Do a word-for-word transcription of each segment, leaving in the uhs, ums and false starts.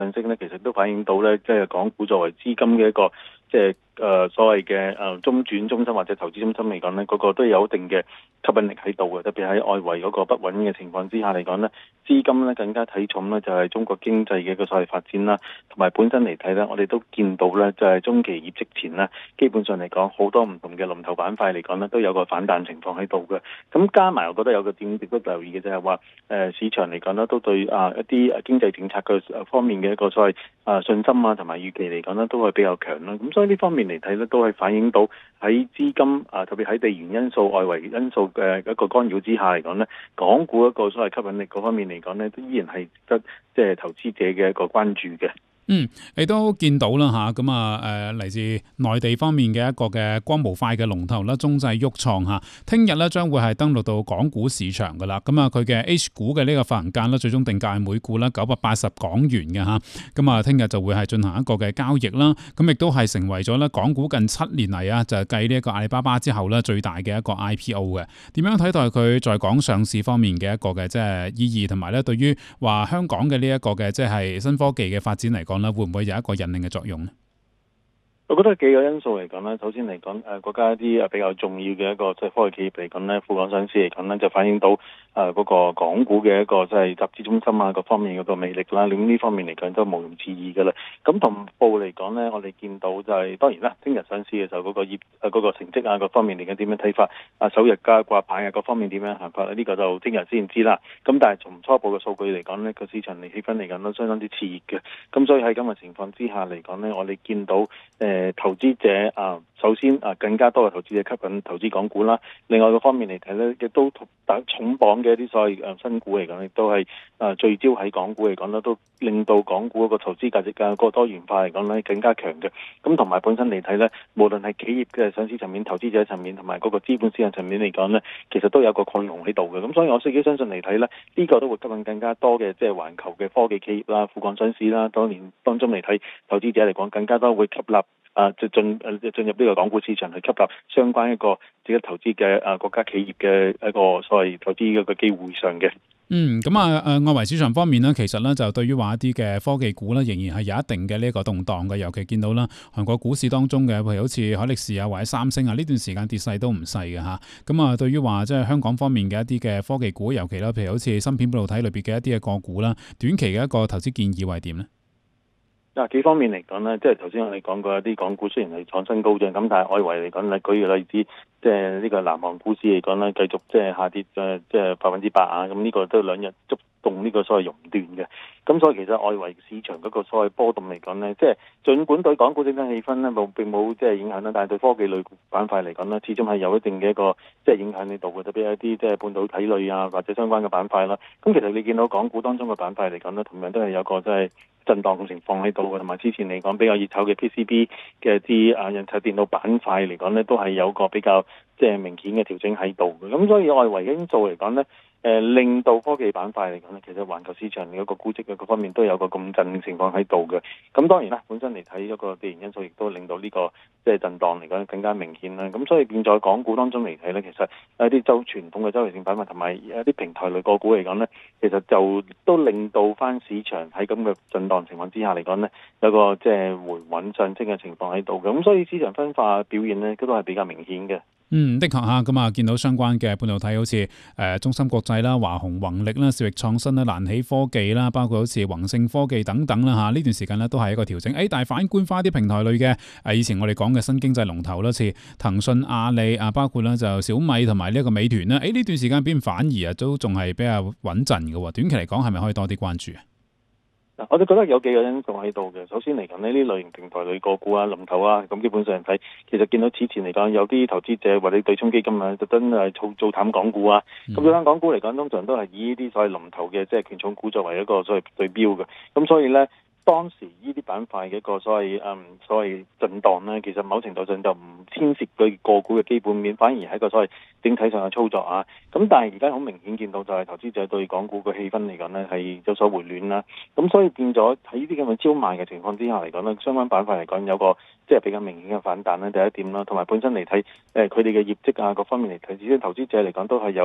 信息咧，其實都反映到咧，即係港股作為資金嘅一個即係誒所謂嘅誒中轉中心或者投資中心嚟講咧，嗰、那個都有一定嘅吸引力喺度嘅。特別喺外圍嗰個不穩嘅情況之下嚟講咧，資金咧更加睇重咧就係中國經濟嘅一個所謂發展啦，同埋本身嚟睇咧，我哋都見到咧就係中期業績前咧，基本上嚟講好多唔同嘅龍頭板塊嚟講咧都有個反彈情況喺度嘅。咁加埋我覺得有個點亦都留意嘅就係話誒市場嚟講咧都對啊一啲經濟政策嘅方面嘅一個所謂啊信心啊同埋預期嚟講咧都係比較強啦。咁所以呢方面嚟睇咧都係反映到喺資金啊特別喺地緣因素、外圍因素嘅一個干擾之下嚟講咧，港股一個所謂吸引力嗰方面嚟講咧，都依然係得即係投資者嘅一個關注嘅。 嗯，你都見到啦吓，咁啊誒嚟自內地方面嘅一個嘅光模塊嘅龍頭啦，中製旭創吓，聽日咧將會係登陸到港股市場噶啦。咁啊，佢嘅 H 股嘅呢個發行價咧，最終定價係每股啦九百八十港元嘅吓。咁啊，聽日就會係進行一個嘅交易啦。咁亦都係成為咗咧港股近七年嚟啊，就係繼呢一個阿里巴巴之後咧最大嘅一個 I P O 嘅。點樣睇待佢在港上市方面嘅一個嘅即係意義，同埋咧對於話香港嘅呢一個嘅即係新科技嘅發展嚟講，會唔會有一個引領嘅作用呢？ 我覺得幾個因素嚟講咧，首先嚟講，誒國家一啲誒比較重要嘅一個即係科技企業嚟講咧，赴港上市嚟講咧，就反映到誒嗰個港股嘅一個即係集資中心啊各方面嗰個魅力啦。咁呢方面嚟講都毋庸置疑嘅啦。咁同步嚟講咧，我哋見到就係、是、當然啦，聽日上市嘅時候嗰個業誒嗰個成績啊各方面嚟緊點樣睇法啊，首日加掛牌啊各方面點樣行法咧？呢、這個就聽日先知啦。咁但係從初步嘅數據嚟講咧，個市場嚟氣氛嚟講都相當之熾熱嘅。咁所以喺今日情況之下嚟講咧，我哋見到誒。呃投資者啊，首先啊，更加多嘅投資者吸引投資港股啦。另外一個方面嚟睇咧，亦都打重磅嘅一啲所謂誒新股嚟講，亦都係啊聚焦喺港股嚟講咧，都令到港股嗰個投資價值啊、個多元化嚟講咧更加強嘅。咁同埋本身嚟睇咧，無論係企業嘅上市層面、投資者層面同埋嗰個資本市場層面嚟講咧，其實都有個擴容喺度嘅。咁所以我自己相信嚟睇咧，呢個都會吸引更加多嘅即係環球嘅科技企業啦、赴港上市啦。當年當中嚟睇，投資者嚟講更加多會吸納。啊，就進誒進入呢個港股市場去吸納相關一個自己投資嘅啊國家企業嘅一個所謂投資嘅個機會上嘅。 嗯，咁啊誒外圍市場方面呢，其實咧就對於話一啲嘅科技股咧，仍然係有一定嘅呢個動盪嘅。尤其見到啦，韓國股市當中嘅，譬如好似海力士啊或者三星啊，呢段時間跌勢都唔細嘅嚇。咁啊，對於話即係香港方面嘅一啲嘅科技股，尤其啦，譬如好似芯片半導體裏邊嘅一啲嘅個股啦，短期嘅一個投資建議係點呢？ 嗱幾方面嚟講咧，即係頭先我哋講過一啲港股雖然係創新高嘅，咁但係外圍嚟講咧，舉個例子，即係呢個南韓股市嚟講咧，繼續即係下跌嘅，即係百分之八啊，咁呢個都兩日觸動呢個所謂熔斷嘅。咁所以其實外圍市場嗰個所謂波動嚟講咧，即係儘管對港股整體氣氛咧冇並冇即係影響啦，但係對科技類板塊嚟講咧，始終係有一定嘅一個即係影響喺度嘅，特別係一啲即係半導體類啊或者相關嘅板塊啦。咁其實你見到港股當中嘅板塊嚟講咧，同樣都係有個即係震盪嘅情況喺度嘅，同埋之前嚟講比較熱炒嘅 P C B 嘅啲啊印刷電腦板塊嚟講咧，都係有個比較即係明顯嘅調整喺度嘅。咁所以外圍嘅因素嚟講咧，誒令到科技板塊嚟講咧，其實環球市場嘅一個估值嘅各方面都有個咁震嘅情況喺度嘅。咁當然啦，本身嚟睇一個地緣因素，亦都令到呢個即係震盪嚟講更加明顯啦。咁所以變咗港股當中嚟睇咧，其實一啲周傳統嘅周期性板塊同埋一啲平台類個股嚟講咧，其實就都令到翻市場喺咁嘅震盪情況之下嚟講咧，有個即係回穩上升嘅情況喺度嘅。咁所以市場分化表現咧，都係比較明顯嘅。 嗯，的確嚇，咁啊見到相關嘅半導體，好似誒中芯國際啦、華虹宏力啦、兆易創新啦、瀾起科技啦，包括好似宏勝科技等等啦嚇，呢段時間咧都係一個調整。誒，但係反觀翻啲平台類嘅誒，以前我哋講嘅新經濟龍頭啦，似騰訊、阿里啊，包括咧就小米同埋呢一個美團啦，誒呢段時間邊反而啊都仲係比較穩陣嘅喎。短期嚟講係咪可以多啲關注啊？ 我哋覺得有幾個因素喺度嘅。首先嚟講呢，呢類型平台類個股啊、龍頭啊，咁基本上睇，其實見到此前嚟講有啲投資者或者對沖基金啊，特登係做做淡港股啊。咁做淡港股嚟講，通常都係以呢啲所謂龍頭嘅即係權重股作為一個所謂對標嘅。咁所以咧，當時呢啲板塊嘅一個所謂嗯所謂震盪咧，其實某程度上就唔牽涉佢個股嘅基本面，反而係一個所謂整體上嘅操作啊。咁但係而家好明顯見到就係投資者對港股嘅氣氛嚟講咧係有所回暖啦。咁所以變咗喺呢啲咁嘅超賣嘅情況之下嚟講咧，相關板塊嚟講有個即係比較明顯嘅反彈咧，第一點啦。同埋本身嚟睇誒佢哋嘅業績啊各方面嚟睇，至於投資者嚟講都係有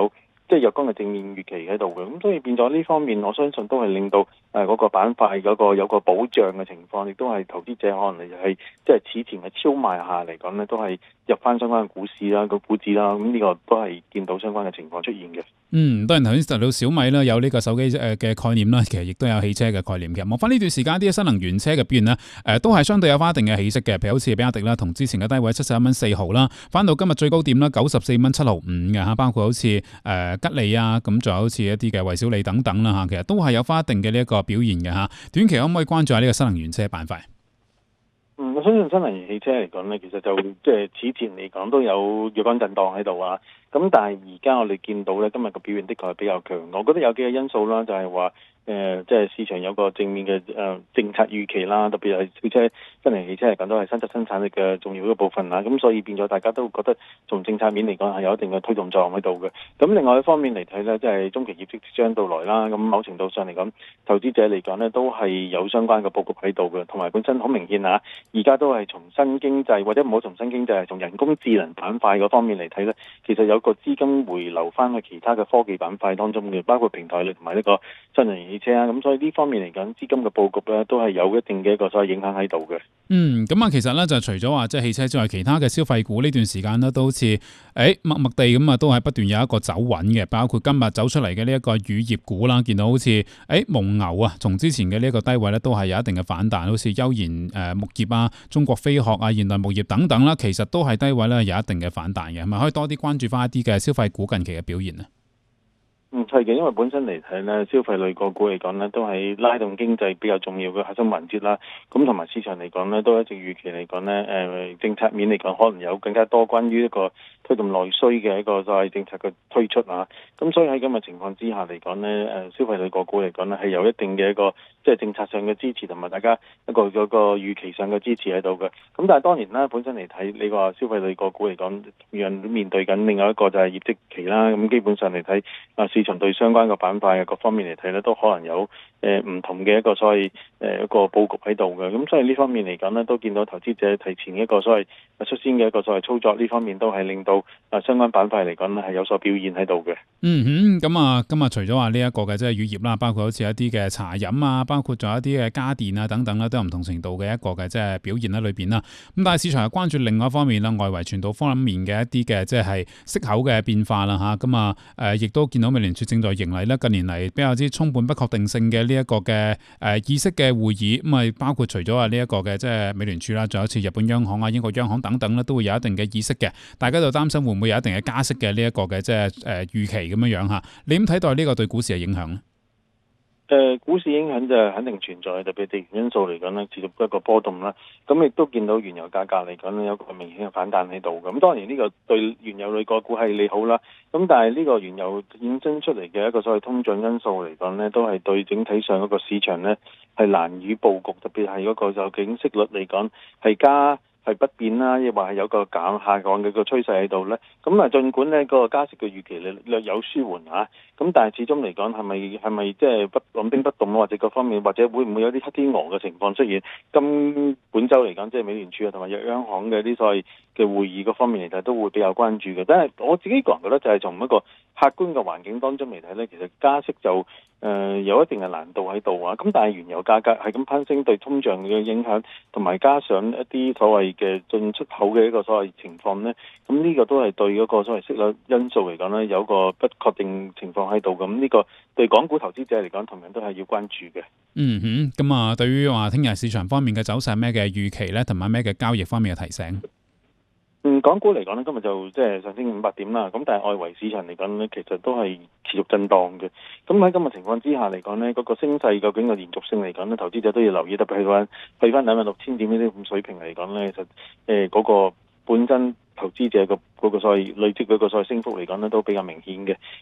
即係若干嘅正面預期喺度嘅。咁所以變咗呢方面，我相信都係令到誒嗰個板塊嗰個有個保障嘅情況，亦都係投資者可能係即係此前嘅超賣下嚟講呢，都係入翻相關嘅股市啦、個股指啦。咁呢個都係見到相關嘅情況出現嘅。 嗯，當然頭先提到小米啦，有呢個手機誒嘅概念啦，其實亦都有汽車嘅概念嘅。望翻呢段時間啲新能源車嘅表現呢，誒都係相對有翻一定嘅起色嘅。譬如好似比亞迪啦，同之前嘅低位七十一蚊四毫啦，翻到今日最高點啦九十四蚊七毫五嘅嚇。包括好似誒吉利啊，咁仲有好似一啲嘅蔚小理等等啦嚇，其實都係有翻一定嘅呢一個表現嘅嚇。短期可唔可以關注下呢個新能源車板塊？ 嗯，我相信新能源汽車嚟講呢，其實就即係此前嚟講都有若干震盪喺度啊。咁但係而家我哋見到呢，今日個表現的確係比較強。我覺得有幾個因素啦，就係話誒，即係市場有個正面嘅誒、呃、政策預期啦，特別係汽車新能源汽車嚟講都係新質生產力嘅重要一個部分啦。咁所以變咗大家都覺得從政策面嚟講係有一定嘅推動作用喺度嘅。咁另外一方面嚟睇呢，即係中期業績即將到來啦。咁某程度上嚟講，投資者嚟講呢都係有相關嘅佈局喺度嘅，同埋本身好明顯啊，而家都係從新經濟或者唔好從新經濟，係從人工智能板塊嗰方面嚟睇呢，其實有個資金回流翻去其他嘅科技板塊當中嘅，包括平台類同埋呢個新能源汽車啊。咁所以呢方面嚟講，資金嘅佈局咧都係有一定嘅一個所謂影響喺度嘅。 嗯，咁啊，其實咧就除咗話即係汽車之外，其他嘅消費股呢段時間咧都好似誒默默地咁啊，都係不斷有一個走穩嘅，包括今日走出嚟嘅呢一個乳業股啦，見到好似誒蒙牛啊，從之前嘅呢一個低位咧都係有一定嘅反彈，好似悠然誒牧業啊、中國飛鶴啊、現代牧業等等啦，其實都係低位咧有一定嘅反彈嘅，係咪可以多啲關注翻一啲嘅消費股近期嘅表現呢？ 嗯，係嘅，因為本身嚟睇咧，消費類個股嚟講咧，都係拉動經濟比較重要嘅核心環節啦。咁同埋市場嚟講咧，都一直預期嚟講咧，誒、呃、政策面嚟講，可能有更加多關於一個推動內需嘅一個所謂政策嘅推出啊。咁所以喺咁嘅情況之下嚟講咧，誒消費類個股嚟講咧，係有一定嘅一個即係政策上嘅支持，同埋大家一個嗰個預期上嘅支持喺度嘅。咁但係當然啦，本身嚟睇，你話消費類個股嚟講，同樣面對緊另外一個就係業績期啦。咁基本上嚟睇，啊市場對相關嘅板塊嘅各方面嚟睇咧，都可能有誒唔、呃、同嘅一個所謂誒、呃、一個佈局喺度嘅。咁所以呢方面嚟講咧，都見到投資者提前一個所謂率先嘅一個所謂操作，呢方面都係令到啊相關板塊嚟講咧係有所表現喺度嘅。 嗯哼，咁啊，今日除咗話呢一個嘅即係乳業啦，包括好似一啲嘅茶飲啊，包括仲有一啲嘅家電啊等等啦，都有唔同程度嘅一個嘅即係表現喺裏邊啦。咁但係市場係關注另外一方面啦，外圍傳導方面嘅一啲嘅即係息口嘅變化啦嚇。咁啊誒，亦都見到美聯儲正在迎嚟咧近年嚟比較之充滿不確定性嘅呢一個嘅誒議息嘅會議。咁啊，包括除咗話呢一個嘅即係美聯儲啦，仲有好似日本央行啊、英國央行等等咧，都會有一定嘅議息嘅。大家就擔心會唔會有一定嘅加息嘅呢一個嘅即係誒預期咁樣樣嚇。你點睇待呢個對股市嘅影響咧？ 誒、呃、股市影響就肯定存在，特別地緣因素嚟講咧，持續一個波動啦。咁亦都見到原油價格嚟講咧，有一個明顯嘅反彈喺度。咁當然呢個對原油類個股係利好啦。咁但係呢個原油衍生出嚟嘅一個所謂通脹因素嚟講咧，都係對整體上嗰個市場咧係難以佈局，特別係嗰個就景息率嚟講係加係不變啦，亦或係有個減下降嘅個趨勢喺度咧。咁啊，儘管呢個加息嘅預期略略有舒緩嚇，咁但係始終嚟講係咪係咪即係不按兵不動，或者各方面，或者會唔會有啲黑天鵝嘅情況出現？今本週嚟講，即係美聯儲啊同埋央行嘅啲所謂嘅會議嗰方面嚟睇，都會比較關注嘅。但係我自己個人覺得，就係從一個客觀嘅環境當中嚟睇咧，其實加息就誒、呃、有一定嘅難度喺度啊。咁但係原油價格係咁攀升，對通脹嘅影響，同埋加上一啲所謂嘅進出口嘅一個所謂情況咧，咁呢個都係對嗰個所謂息率因素嚟講咧，有個不確定情況喺度。咁呢個對港股投資者嚟講，同樣都係要關注嘅。 嗯哼，咁啊，對於話聽日市場方面嘅走勢咩嘅預期咧，同埋咩嘅交易方面嘅提醒？ 嗯，港股嚟講咧，今日就即係上升五百點啦。咁但係外圍市場嚟講咧，其實都係持續震盪嘅。咁喺今日情況之下嚟講咧，嗰、那個升勢究竟個連續性嚟講咧，投資者都要留意。特別係話去翻兩萬六千點呢啲咁水平嚟講咧，其實誒嗰、呃那個本身投資者個嗰個所謂累積嗰個所謂升幅嚟講咧，都比較明顯嘅。